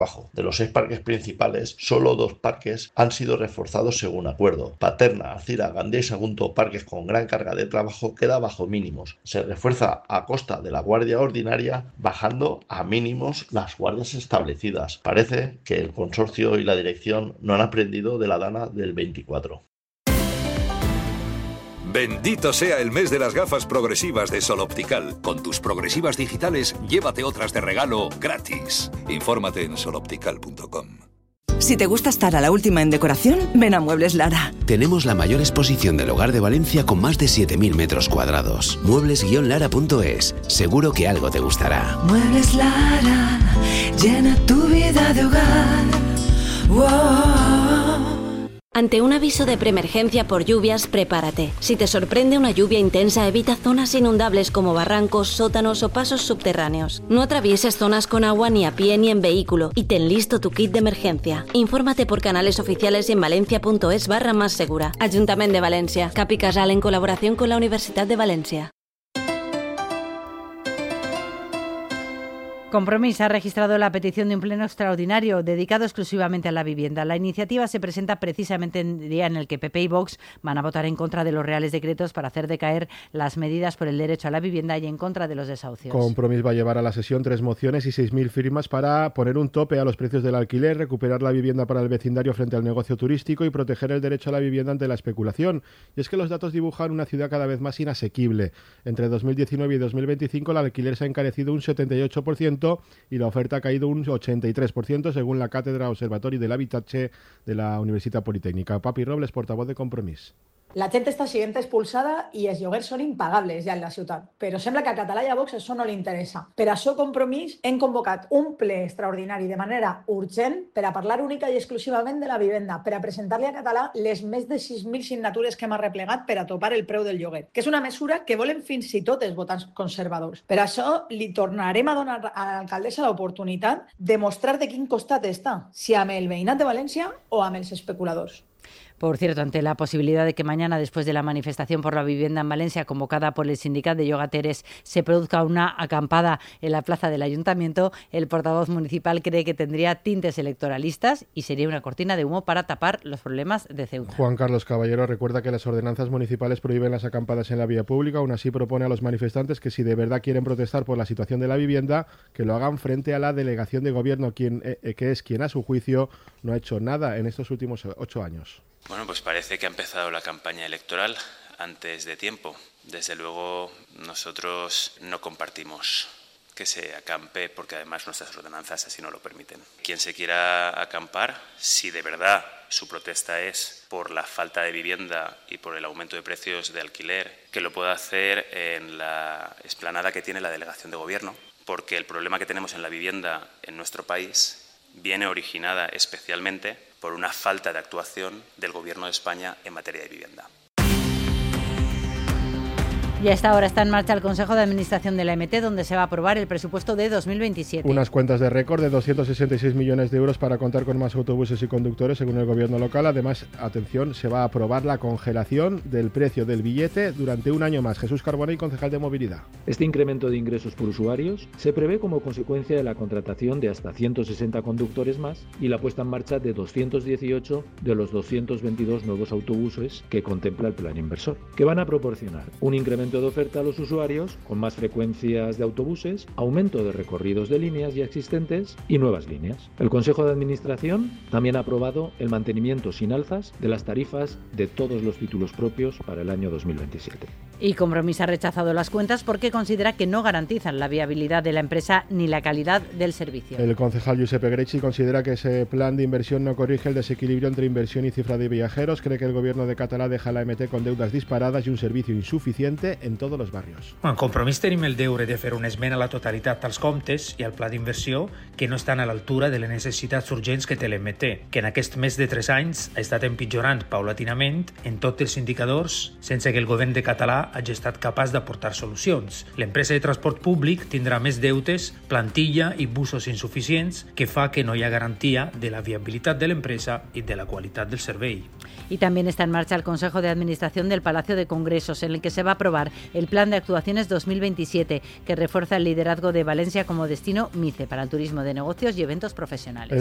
De los 6 parques principales, solo 2 parques han sido reforzados según acuerdo. Paterna, Alzira, Gandía y Sagunto, parques con gran carga de trabajo, queda bajo mínimos. Se refuerza a costa de la guardia ordinaria, bajando a mínimos las guardias establecidas. Parece que el consorcio y la dirección no han aprendido de la Dana del 24. Bendito sea el mes de las gafas progresivas de Sol Optical. Con tus progresivas digitales, llévate otras de regalo gratis. Infórmate en soloptical.com. Si te gusta estar a la última en decoración, ven a Muebles Lara. Tenemos la mayor exposición del hogar de Valencia con más de 7.000 metros cuadrados. Muebles-lara.es. Seguro que algo te gustará. Muebles Lara, llena tu vida de hogar. Wow. Ante un aviso de preemergencia por lluvias, prepárate. Si te sorprende una lluvia intensa, evita zonas inundables como barrancos, sótanos o pasos subterráneos. No atravieses zonas con agua ni a pie ni en vehículo y ten listo tu kit de emergencia. Infórmate por canales oficiales en valencia.es/más segura. Ayuntamiento de Valencia. Cap i Casal en colaboración con la Universidad de Valencia. Compromís ha registrado la petición de un pleno extraordinario dedicado exclusivamente a la vivienda. La iniciativa se presenta precisamente en el día en el que PP y Vox van a votar en contra de los reales decretos para hacer decaer las medidas por el derecho a la vivienda y en contra de los desahucios. Compromís va a llevar a la sesión 3 mociones y 6.000 firmas para poner un tope a los precios del alquiler, recuperar la vivienda para el vecindario frente al negocio turístico y proteger el derecho a la vivienda ante la especulación. Y es que los datos dibujan una ciudad cada vez más inasequible. Entre 2019 y 2025 el alquiler se ha encarecido un 78%, y la oferta ha caído un 83%, según la Cátedra Observatori de l'Habitatge de la Universitat Politécnica. Papi Robles, portavoz de Compromís. La gent està sent expulsada i els lloguers són impagables ja en la ciutat, però sembla que a Català i a Vox això no li interessa. Per això Compromís hem convocat un ple extraordinari de manera urgent per a parlar única i exclusivament de la vivenda, per a presentar-li a Català les més de 6.000 signatures que hem arreplegat per a topar el preu del lloguer, que és una mesura que volen fins i tot els votants conservadors. Per això li tornarem a donar a l'alcaldessa l'oportunitat de mostrar de quin costat està, si amb el veïnat de València o amb els especuladors. Por cierto, ante la posibilidad de que mañana, después de la manifestación por la vivienda en Valencia convocada por el Sindicat de Llogateres, se produzca una acampada en la plaza del Ayuntamiento, el portavoz municipal cree que tendría tintes electoralistas y sería una cortina de humo para tapar los problemas de Ceuta. Juan Carlos Caballero recuerda que las ordenanzas municipales prohíben las acampadas en la vía pública. Aún así propone a los manifestantes que si de verdad quieren protestar por la situación de la vivienda, que lo hagan frente a la delegación de gobierno, que es quien a su juicio no ha hecho nada en estos últimos 8 años. Bueno, pues parece que ha empezado la campaña electoral antes de tiempo. Desde luego nosotros no compartimos que se acampe porque además nuestras ordenanzas así no lo permiten. Quien se quiera acampar, si de verdad su protesta es por la falta de vivienda y por el aumento de precios de alquiler, que lo pueda hacer en la explanada que tiene la delegación de gobierno, porque el problema que tenemos en la vivienda en nuestro país viene originada especialmente por una falta de actuación del Gobierno de España en materia de vivienda. Y a esta hora está en marcha el Consejo de Administración de la MT, donde se va a aprobar el presupuesto de 2027. Unas cuentas de récord de 266 millones de euros para contar con más autobuses y conductores, según el gobierno local. Además, atención, se va a aprobar la congelación del precio del billete durante un año más. Jesús Carbonell, concejal de Movilidad. Este incremento de ingresos por usuarios se prevé como consecuencia de la contratación de hasta 160 conductores más y la puesta en marcha de 218 de los 222 nuevos autobuses que contempla el plan inversor, que van a proporcionar un incremento de oferta a los usuarios con más frecuencias de autobuses, aumento de recorridos de líneas ya existentes y nuevas líneas. El Consejo de Administración también ha aprobado el mantenimiento sin alzas de las tarifas de todos los títulos propios para el año 2027. Y Compromís ha rechazado las cuentas porque considera que no garantizan la viabilidad de la empresa ni la calidad del servicio. El concejal Giuseppe Grecci considera que ese plan de inversión no corrige el desequilibrio entre inversión y cifra de viajeros. Cree que el gobierno de Català deja a la MT con deudas disparadas y un servicio insuficiente en todos los barrios. En Compromís tenim el deure de fer una esmena a la totalitat als comptes i al pla d'inversió que no estan a l'altura de les necessitats urgents que té l'MT, que en aquest mes de 3 anys ha estat empitjorant paulatinament en tots els indicadors sense que el govern de Català hagi estat capaç d'aportar solucions. L'empresa de transport públic tindrà més deutes, plantilla i busos insuficients, que fa que no hi ha garantia de la viabilitat de l'empresa i de la qualitat del servei. Y también está en marcha el Consejo de Administración del Palacio de Congresos, en el que se va a aprobar el Plan de Actuaciones 2027, que refuerza el liderazgo de Valencia como destino MICE para el turismo de negocios y eventos profesionales.